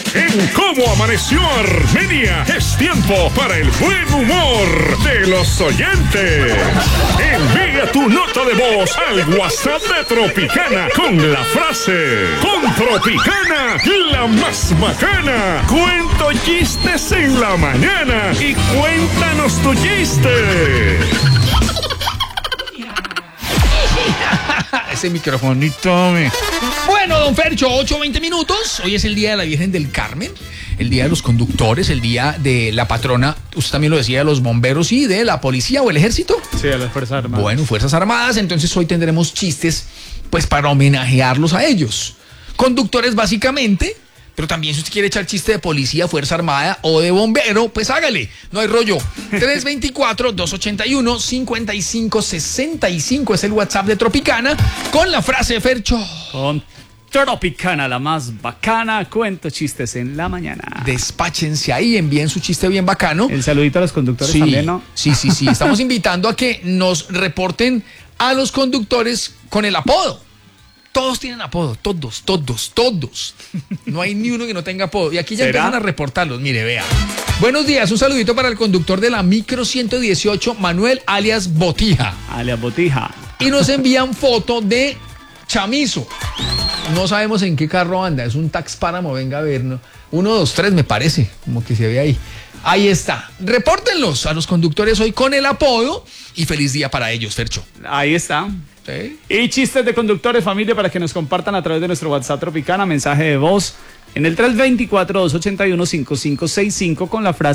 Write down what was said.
En Cómo Amaneció Armenia es tiempo para el buen humor de los oyentes. Envía tu nota de voz al WhatsApp de Tropicana con la frase: con Tropicana, la más bacana. Cuento chistes en la mañana y cuéntanos tu chiste. Ese microfonito. Bueno, don Fercho, 8:20. Hoy es el día de la Virgen del Carmen, el día de los conductores, el día de la patrona, usted también lo decía, de los bomberos y de la policía o el ejército. Sí, de las Fuerzas Armadas. Bueno, Fuerzas Armadas, entonces hoy tendremos chistes, pues para homenajearlos a ellos. Conductores básicamente, pero también si usted quiere echar chiste de policía, Fuerza Armada o de bombero, pues hágale, no hay rollo. 324-281-5565 es el WhatsApp de Tropicana con la frase Fercho. Con Tropicana, la más bacana, cuento chistes en la mañana. Despáchense ahí, envíen su chiste bien bacano. El saludito a los conductores también, ¿no? Sí. Estamos invitando a que nos reporten a los conductores con el apodo. Todos tienen apodo, todos. No hay ni uno que no tenga apodo. Y aquí ya empiezan a reportarlos. Mire, vea. Buenos días, un saludito para el conductor de la Micro 118, Manuel alias Botija. Alias Botija. Y nos envían foto de Chamizo. No sabemos en qué carro anda, es un Tax Páramo, venga a ver, ¿no? 1, 2, 3 me parece, como que se ve ahí. Ahí está. Repórtenlos a los conductores hoy con el apodo y feliz día para ellos, Fercho. Ahí está. ¿Sí? Y chistes de conductores, familia, para que nos compartan a través de nuestro WhatsApp Tropicana, mensaje de voz en el 324-281-5565 con la frase